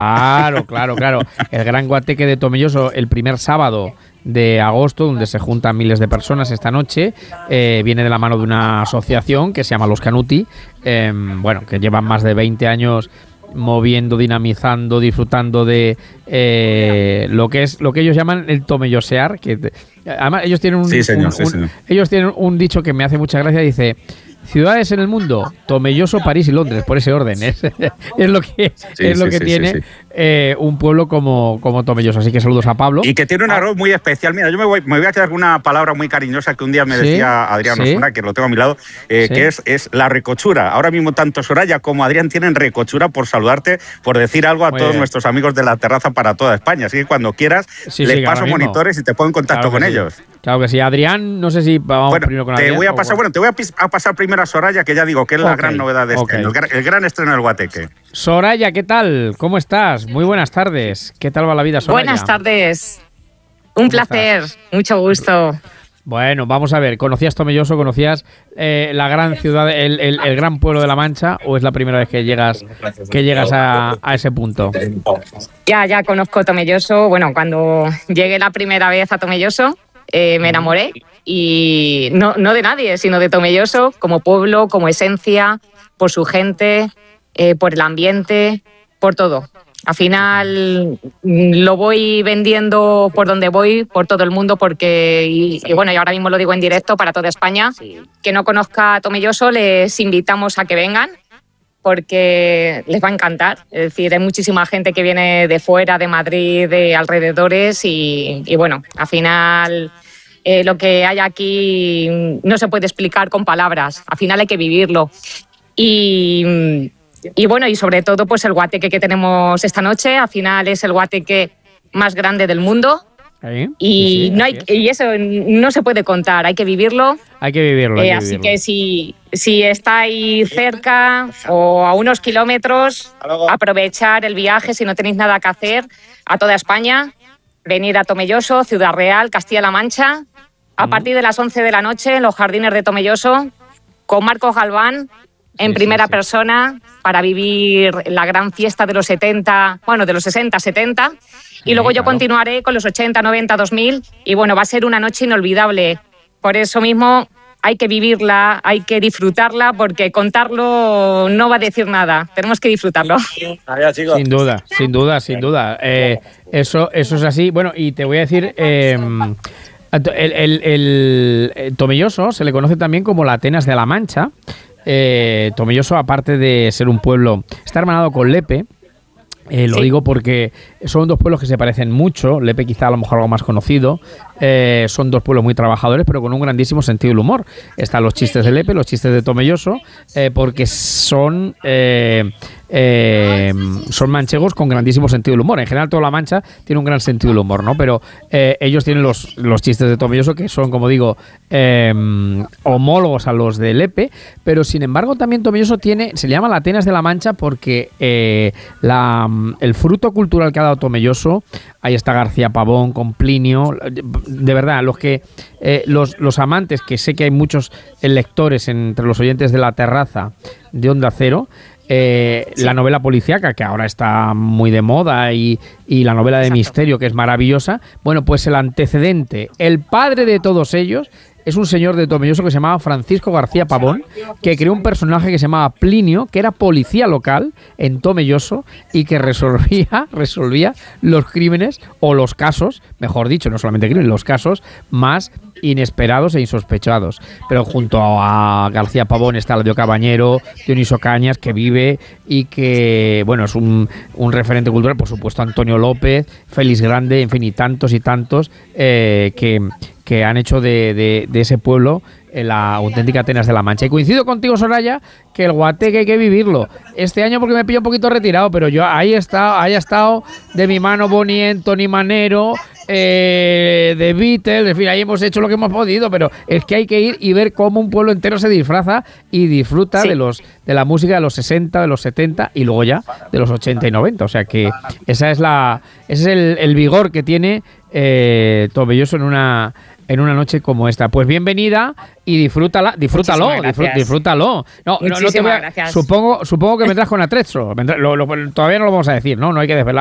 Claro. El Gran Guateque de Tomelloso, el primer sábado de agosto, donde se juntan miles de personas esta noche, viene de la mano de una asociación que se llama Los Canuti, que llevan más de 20 años moviendo, dinamizando, disfrutando de lo que ellos llaman el tomellosear, que además ellos tienen ellos tienen un dicho que me hace mucha gracia, dice: ciudades en el mundo, Tomelloso, París y Londres, por ese orden. Es lo que tiene un pueblo como Tomelloso. Así que saludos a Pablo. Y que tiene un arroz muy especial. Mira, yo me voy a quedar con una palabra muy cariñosa que un día me decía Adrián Osuna, que lo tengo a mi lado, que es la recochura. Ahora mismo tanto Soraya como Adrián tienen recochura por saludarte, por decir algo a todos nuestros amigos de La Terraza para toda España. Así que cuando quieras, les paso monitores y te pongo en contacto con ellos. Claro que sí. Adrián, no sé si vamos primero con Adrián. Te voy a pasar primero a Soraya, que ya digo que es la gran novedad de este año, el gran estreno del Guateque. Soraya, ¿qué tal? ¿Cómo estás? Muy buenas tardes. ¿Qué tal va la vida, Soraya? Buenas tardes. Un placer, mucho gusto. Bueno, vamos a ver, ¿conocías Tomelloso? ¿Conocías la gran ciudad, el gran pueblo de La Mancha? ¿O es la primera vez que llegas a ese punto? Ya conozco Tomelloso. Bueno, cuando llegué la primera vez a Tomelloso, me enamoré. Y no de nadie, sino de Tomelloso como pueblo, como esencia, por su gente, por el ambiente, por todo. Al final lo voy vendiendo por donde voy, por todo el mundo, porque, y ahora mismo lo digo en directo para toda España, que no conozca Tomelloso, les invitamos a que vengan, porque les va a encantar. Es decir, hay muchísima gente que viene de fuera, de Madrid, de alrededores, y al final lo que hay aquí no se puede explicar con palabras, al final hay que vivirlo. Y sobre todo pues el guateque que tenemos esta noche, al final es el guateque más grande del mundo. Y eso no se puede contar, hay que vivirlo. Así que si estáis cerca o a unos kilómetros, aprovechar el viaje si no tenéis nada que hacer, a toda España, venir a Tomelloso, Ciudad Real, Castilla-La Mancha, a partir de las 11 de la noche en los jardines de Tomelloso, con Marcos Galván en primera persona, para vivir la gran fiesta de los 70, de los 60, 70, y luego yo continuaré con los 80, 90, 2000, y va a ser una noche inolvidable. Por eso mismo hay que vivirla, hay que disfrutarla, porque contarlo no va a decir nada, tenemos que disfrutarlo. Sin duda. Eso es así. Bueno, y te voy a decir... El Tomelloso se le conoce también como la Atenas de la Mancha. Tomelloso, aparte de ser un pueblo, está hermanado con Lepe. Lo digo porque son dos pueblos que se parecen mucho. Lepe quizá a lo mejor algo más conocido. Son dos pueblos muy trabajadores, pero con un grandísimo sentido del humor. Están los chistes de Lepe, los chistes de Tomelloso, porque son manchegos con grandísimo sentido del humor. En general toda La Mancha tiene un gran sentido del humor, ¿no? Pero ellos tienen los chistes de Tomelloso, que son, como digo, homólogos a los de Lepe, pero sin embargo también Tomelloso se le llama la Atenas de la Mancha porque el fruto cultural que ha dado Tomelloso, ahí está García Pavón con Plinio, de verdad, los amantes, que sé que hay muchos lectores entre los oyentes de La Terraza de Onda Cero, la novela policíaca, que ahora está muy de moda, y la novela de misterio, que es maravillosa. Bueno, pues el antecedente, el padre de todos ellos, es un señor de Tomelloso que se llamaba Francisco García Pavón, que creó un personaje que se llamaba Plinio, que era policía local en Tomelloso y que resolvía los crímenes, o los casos, mejor dicho, no solamente crímenes, los casos más inesperados e insospechados. Pero junto a García Pavón está Eladio Cabañero, Dioniso Cañas, que vive y que, es un referente cultural, por supuesto Antonio López, Félix Grande, en fin, y tantos que han hecho de ese pueblo la auténtica Atenas de la Mancha. Y coincido contigo, Soraya, que el guateque hay que vivirlo. Este año porque me pillo un poquito retirado, pero yo ahí he estado de mi mano Bonnie, Tony Manero, de Beatles, en fin, ahí hemos hecho lo que hemos podido, pero es que hay que ir y ver cómo un pueblo entero se disfraza y disfruta de la música de los 60, de los 70 y luego ya de los 80 y 90. O sea que ese es el vigor que tiene Tomelloso en una noche como esta. Pues bienvenida y disfrútalo. No te voy a, gracias. supongo que vendrás con atrezo. Todavía no lo vamos a decir, ¿no? No hay que desvelar.